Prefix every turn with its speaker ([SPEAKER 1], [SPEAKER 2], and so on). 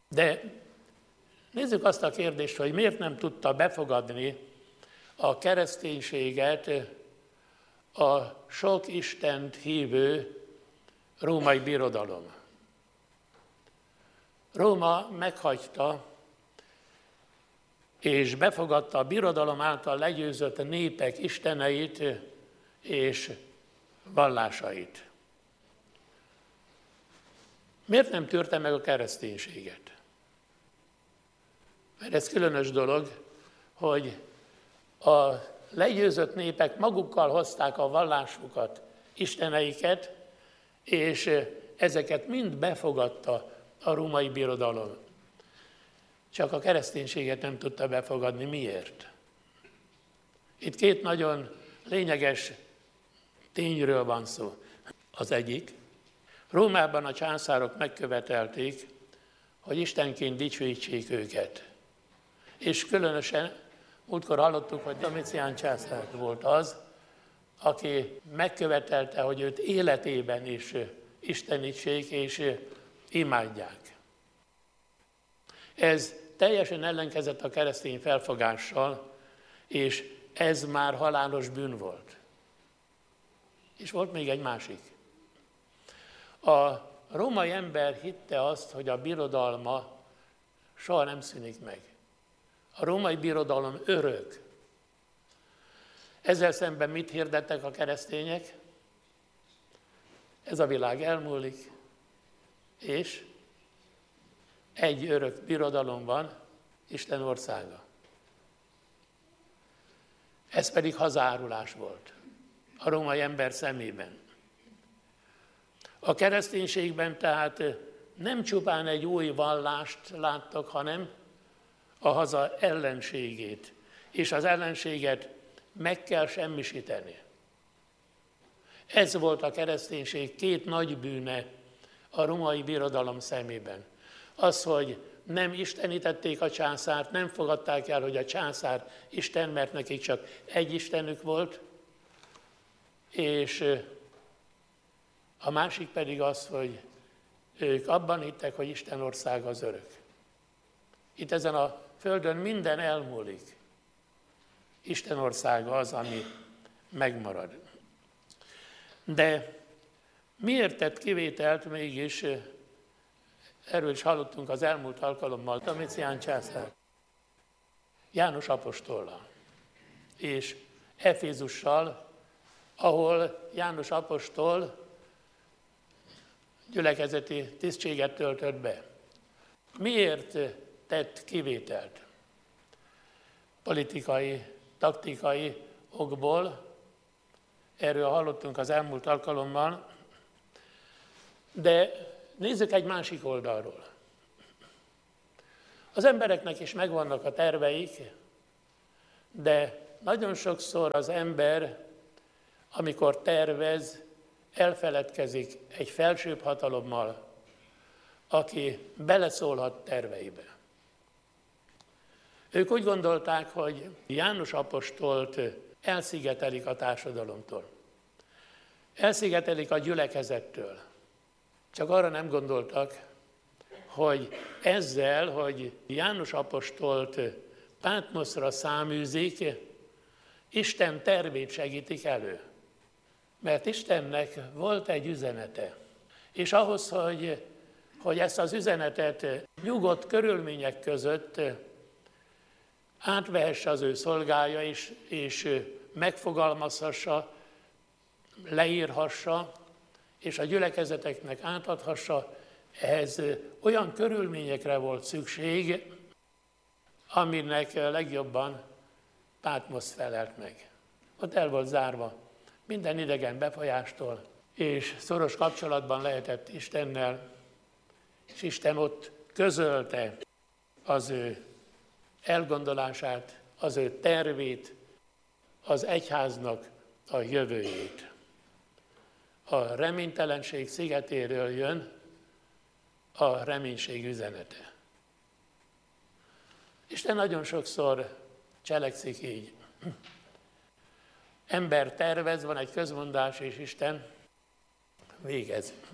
[SPEAKER 1] De nézzük azt a kérdést, hogy miért nem tudta befogadni a kereszténységet a sok Istent hívő római birodalom. Róma meghagyta és befogadta a birodalom által legyőzött népek isteneit és vallásait. Miért nem tűrte meg a kereszténységet? Mert ez különös dolog, hogy a legyőzött népek magukkal hozták a vallásukat, isteneiket, és ezeket mind befogadta a római birodalom. Csak a kereszténységet nem tudta befogadni. Miért? Itt két nagyon lényeges tényről van szó. Az egyik, Rómában a császárok megkövetelték, hogy istenként dicsőítsék őket. És különösen múltkor hallottuk, hogy Domitián császár volt az, aki megkövetelte, hogy őt életében is istenítsék és imádják. Ez teljesen ellenkezett a keresztény felfogással, és ez már halálos bűn volt. És volt még egy másik. A római ember hitte azt, hogy a birodalma soha nem szűnik meg. A római birodalom örök. Ezzel szemben mit hirdettek a keresztények? Ez a világ elmúlik, és egy örök birodalom van, Isten országa. Ez pedig hazárulás volt a római ember szemében. A kereszténységben tehát nem csupán egy új vallást láttak, hanem a haza ellenségét. És az ellenséget meg kell semmisíteni. Ez volt a kereszténység két nagy bűne a római birodalom szemében. Az, hogy nem istenítették a császárt, nem fogadták el, hogy a császár Isten, mert nekik csak egy istenük volt, és a másik pedig az, hogy ők abban hittek, hogy Isten országa az örök. Itt ezen a földön minden elmúlik. Isten országa az, ami megmarad. De miért tett kivételt mégis, erről is hallottunk az elmúlt alkalommal, Domitián császár, János apostollal és Efézussal, ahol János apostol gyülekezeti tisztséget töltött be. Miért tett kivételt? Politikai, taktikai okból, erről hallottunk az elmúlt alkalommal, de nézzük egy másik oldalról. Az embereknek is megvannak a terveik, de nagyon sokszor az ember, amikor tervez, elfeledkezik egy felsőbb hatalommal, aki beleszólhat terveibe. Ők úgy gondolták, hogy János apostolt elszigetelik a társadalomtól. Elszigetelik a gyülekezettől. Csak arra nem gondoltak, hogy ezzel, hogy János apostolt Pátmoszra száműzik, Isten tervét segítik elő. Mert Istennek volt egy üzenete. És ahhoz, hogy ezt az üzenetet nyugodt körülmények között átvehesse az ő szolgája, és megfogalmazhassa, leírhassa, és a gyülekezeteknek átadhassa, ehhez olyan körülményekre volt szükség, aminek legjobban Pátmosz felelt meg. Ott el volt zárva minden idegen befolyástól, és szoros kapcsolatban lehetett Istennel, és Isten ott közölte az ő elgondolását, az ő tervét, az egyháznak a jövőjét. A reménytelenség szigetéről jön a reménység üzenete. Isten nagyon sokszor cselekszik így. Ember tervez, van egy közmondás, és Isten végez.